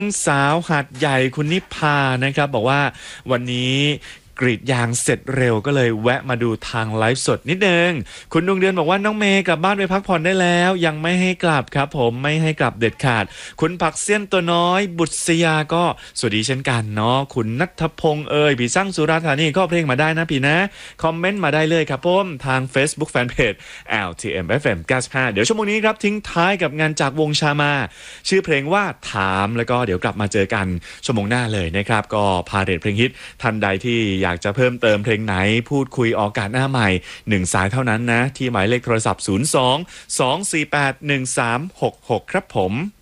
สาวหาดใหญ่คุณนิพานะครับบอกว่าวันนี้กรีดยางเสร็จเร็วก็เลยแวะมาดูทางไลฟ์สดนิดนึงคุณดวงเดือนบอกว่าน้องเมย์กลับบ้านไปพักผ่อนได้แล้วยังไม่ให้กลับครับผมไม่ให้กลับเด็ดขาดคุณผักเสี้ยนตัวน้อยบุษยาก็สวัสดีเช่นกันเนาะคุณณัฐพงษ์พี่สร้างสุราษฎร์ธานีก็เพลงมาได้นะพี่นะคอมเมนต์มาได้เลยครับผมทาง Facebook Fanpage LTMFM 95เดี๋ยวชั่วโมงนี้ครับทิ้งท้ายกับงานจากวงชามาชื่อเพลงว่าถามแล้วก็เดี๋ยวกลับมาเจอกันชั่วโมงหน้าเลยนะครับก็พาเรทเพลงฮิตท่านใดที่อยากจะเพิ่มเติมเพลงไหนพูดคุยออกอากาศหน้าใหม่1สายเท่านั้นนะที่หมายเลขโทรศัพท์02 248 1366ครับผม